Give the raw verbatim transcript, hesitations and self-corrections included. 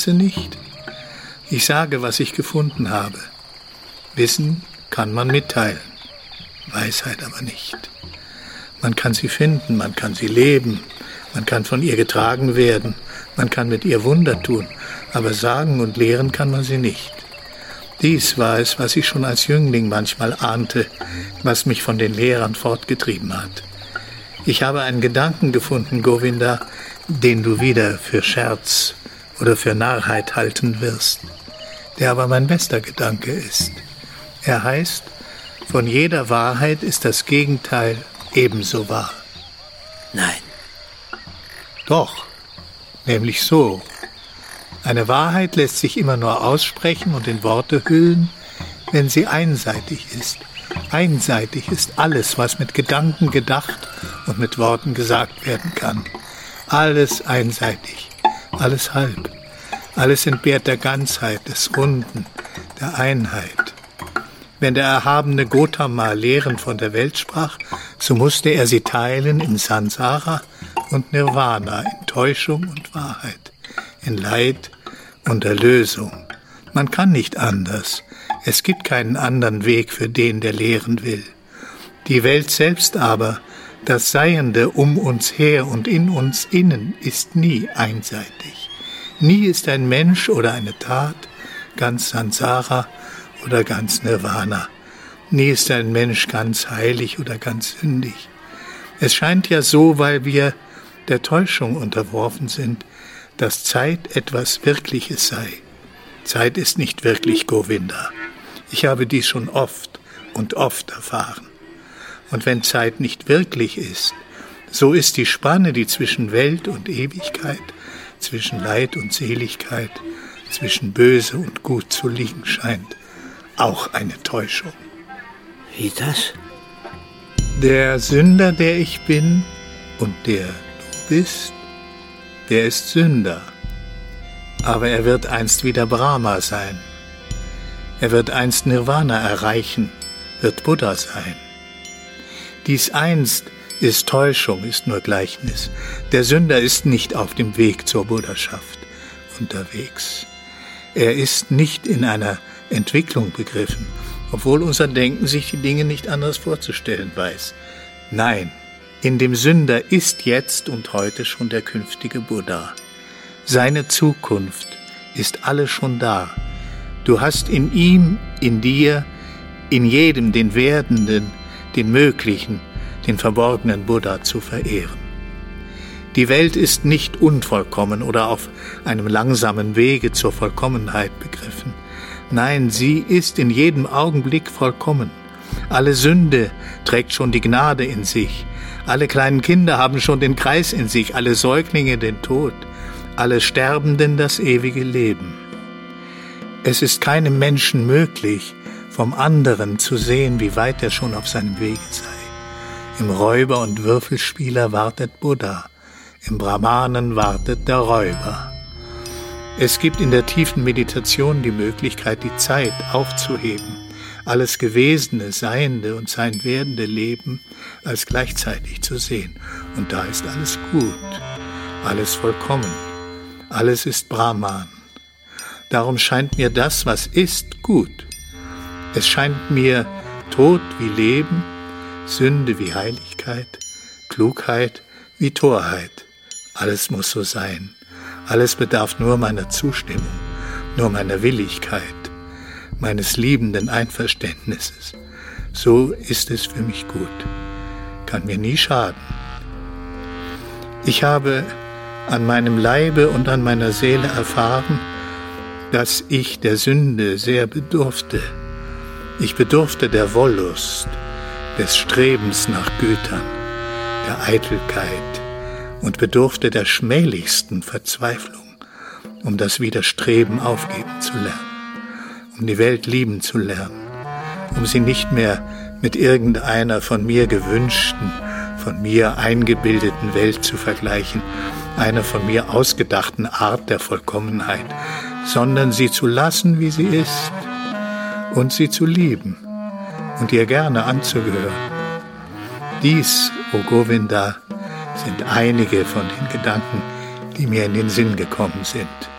nicht. Ich sage, was ich gefunden habe. Wissen kann man mitteilen, Weisheit aber nicht. Man kann sie finden, man kann sie leben, man kann von ihr getragen werden, man kann mit ihr Wunder tun, aber sagen und lehren kann man sie nicht. Dies war es, was ich schon als Jüngling manchmal ahnte, was mich von den Lehrern fortgetrieben hat. Ich habe einen Gedanken gefunden, Govinda, den du wieder für Scherz oder für Narrheit halten wirst, der aber mein bester Gedanke ist. Er heißt, von jeder Wahrheit ist das Gegenteil ebenso wahr. Nein. Doch, nämlich so. Eine Wahrheit lässt sich immer nur aussprechen und in Worte hüllen, wenn sie einseitig ist. Einseitig ist alles, was mit Gedanken gedacht und mit Worten gesagt werden kann. Alles einseitig, alles halb. Alles entbehrt der Ganzheit, des Runden, der Einheit. Wenn der erhabene Gotama Lehren von der Welt sprach, so musste er sie teilen in Sansara und Nirvana, in Täuschung und Wahrheit, in Leid und Erlösung. Man kann nicht anders. Es gibt keinen anderen Weg für den, der lehren will. Die Welt selbst aber, das Seiende um uns her und in uns innen, ist nie einseitig. Nie ist ein Mensch oder eine Tat ganz Sansara oder ganz Nirvana. Nie ist ein Mensch ganz heilig oder ganz sündig. Es scheint ja so, weil wir der Täuschung unterworfen sind, dass Zeit etwas Wirkliches sei. Zeit ist nicht wirklich, Govinda. Ich habe dies schon oft und oft erfahren. Und wenn Zeit nicht wirklich ist, so ist die Spanne, die zwischen Welt und Ewigkeit, zwischen Leid und Seligkeit, zwischen Böse und Gut zu liegen scheint, auch eine Täuschung. Wie das? Der Sünder, der ich bin und der du bist, der ist Sünder. Aber er wird einst wieder Brahma sein. Er wird einst Nirvana erreichen, wird Buddha sein. Dies einst ist Täuschung, ist nur Gleichnis. Der Sünder ist nicht auf dem Weg zur Buddhaschaft unterwegs. Er ist nicht in einer Entwicklung begriffen, obwohl unser Denken sich die Dinge nicht anders vorzustellen weiß. Nein, in dem Sünder ist jetzt und heute schon der künftige Buddha. Seine Zukunft ist alles schon da. Du hast in ihm, in dir, in jedem den Werdenden, den Möglichen, den verborgenen Buddha zu verehren. Die Welt ist nicht unvollkommen oder auf einem langsamen Wege zur Vollkommenheit begriffen. Nein, sie ist in jedem Augenblick vollkommen. Alle Sünde trägt schon die Gnade in sich. Alle kleinen Kinder haben schon den Kreis in sich, alle Säuglinge den Tod, alle Sterbenden das ewige Leben. Es ist keinem Menschen möglich, vom anderen zu sehen, wie weit er schon auf seinem Wege sei. Im Räuber und Würfelspieler wartet Buddha, im Brahmanen wartet der Räuber. Es gibt in der tiefen Meditation die Möglichkeit, die Zeit aufzuheben, alles Gewesene, Seiende und sein werdende Leben als gleichzeitig zu sehen. Und da ist alles gut, alles vollkommen, alles ist Brahman. Darum scheint mir das, was ist, gut. Es scheint mir Tod wie Leben, Sünde wie Heiligkeit, Klugheit wie Torheit. Alles muss so sein. Alles bedarf nur meiner Zustimmung, nur meiner Willigkeit, meines liebenden Einverständnisses. So ist es für mich gut. Kann mir nie schaden. Ich habe an meinem Leibe und an meiner Seele erfahren, dass ich der Sünde sehr bedurfte. Ich bedurfte der Wollust, des Strebens nach Gütern, der Eitelkeit und bedurfte der schmählichsten Verzweiflung, um das Widerstreben aufgeben zu lernen, um die Welt lieben zu lernen, um sie nicht mehr mit irgendeiner von mir gewünschten, von mir eingebildeten Welt zu vergleichen, einer von mir ausgedachten Art der Vollkommenheit, sondern sie zu lassen, wie sie ist, und sie zu lieben und ihr gerne anzugehören. Dies, o Govinda, sind einige von den Gedanken, die mir in den Sinn gekommen sind.